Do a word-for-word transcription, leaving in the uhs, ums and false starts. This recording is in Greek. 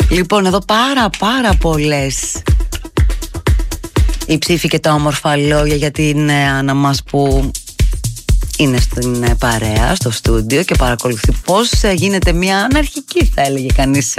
Λοιπόν, εδώ πάρα πάρα πολλές οι ψήφοι και τα όμορφα λόγια για την Άννα μας που είναι στην παρέα, στο στούντιο και παρακολουθεί πώς γίνεται μια αναρχική, θα έλεγε κανείς,